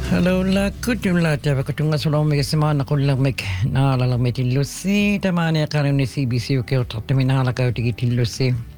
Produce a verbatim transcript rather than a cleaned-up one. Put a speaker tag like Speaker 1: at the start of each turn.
Speaker 1: Hello la kutulla tava kutunga solomi semana kullamik naala lameti Lucy tamani karin C B C ke otratimina la kautigi Lucy